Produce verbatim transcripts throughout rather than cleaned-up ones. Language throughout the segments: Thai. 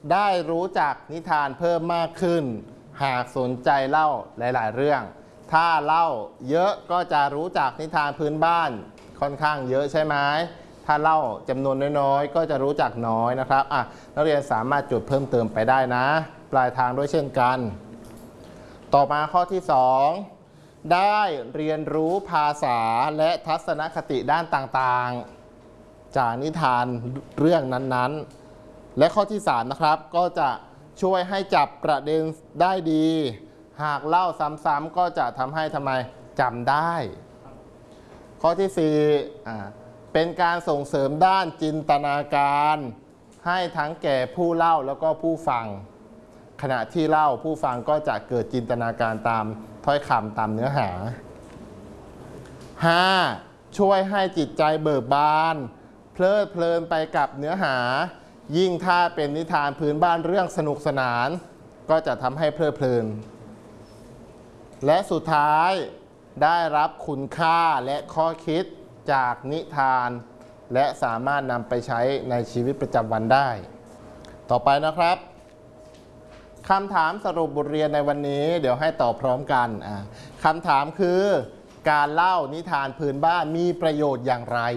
ได้รู้จักนิทานเพิ่มมากขึ้นหากสนใจเล่าหลายๆเรื่องถ้าเล่าเยอะก็จะรู้จักนิทานพื้นบ้านค่อนข้างเยอะใช่ไหมถ้าเล่าจำนวนน้อยๆก็จะรู้จักน้อยนะครับอ่ะนักเรียนสามารถจดเพิ่มเติมไปได้นะปลายทางด้วยเช่นกันต่อมาข้อที่สองได้เรียนรู้ภาษาและทัศนคติด้านต่างๆจากนิทานเรื่องนั้นๆและข้อที่สามนะครับก็จะช่วยให้จับประเด็นได้ดีหากเล่าซ้ำๆก็จะทำให้ทำไมจำได้ข้อที่สี่อ่าเป็นการส่งเสริมด้านจินตนาการให้ทั้งแก่ผู้เล่าแล้วก็ผู้ฟังขณะที่เล่าผู้ฟังก็จะเกิดจินตนาการตามถ้อยคำตามเนื้อหา ห้า. ช่วยให้จิตใจเบิกบานเพลิดเพลินไปกับเนื้อหายิ่งถ้าเป็นนิทานพื้นบ้านเรื่องสนุกสนานก็จะทำให้เพลิดเพลินและสุดท้ายได้รับคุณค่าและข้อคิดจากนิทานและสามารถนำไปใช้ในชีวิตประจำวันได้ต่อไปนะครับคำถามสรุปบทเรียนในวันนี้เดี๋ยวให้ตอบพร้อมกันคำถามคือการเล่านิทานพื้นบ้านมีประโยชน์อย่างไร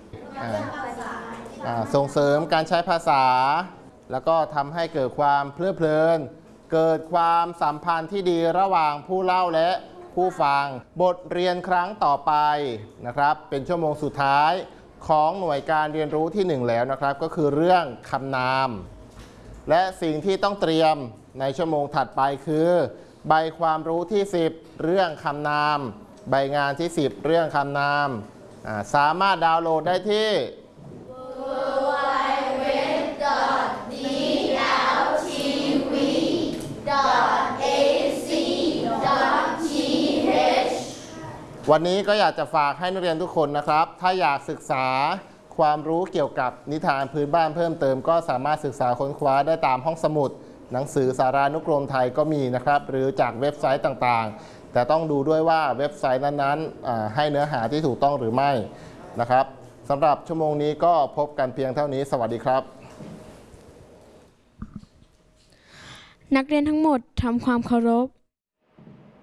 ส่งเสริมการใช้ภาษาแล้วก็ทำให้เกิดความเพลิดเพลินเกิดความสัมพันธ์ที่ดีระหว่างผู้เล่าและผู้ฟังบทเรียนครั้งต่อไปนะครับเป็นชั่วโมงสุดท้ายของหน่วยการเรียนรู้ที่หนึ่งแล้วนะครับก็คือเรื่องคำนามและสิ่งที่ต้องเตรียมในชั่วโมงถัดไปคือใบความรู้ที่สิบเรื่องคำนามใบงานที่สิบเรื่องคำนามสามารถดาวน์โหลดได้ที่ วันนี้ก็อยากจะฝากให้นักเรียนทุกคนนะครับถ้าอยากศึกษาความรู้เกี่ยวกับนิทานพื้นบ้านเพิ่มเติมก็สามารถศึกษาค้นคว้าได้ตามห้องสมุดหนังสือสารานุกรมไทยก็มีนะครับหรือจากเว็บไซต์ต่างๆแต่ต้องดูด้วยว่าเว็บไซต์นั้นๆให้เนื้อหาที่ถูกต้องหรือไม่นะครับสำหรับชั่วโมงนี้ก็พบกันเพียงเท่านี้สวัสดีครับนักเรียนทั้งหมดทำความเคารพ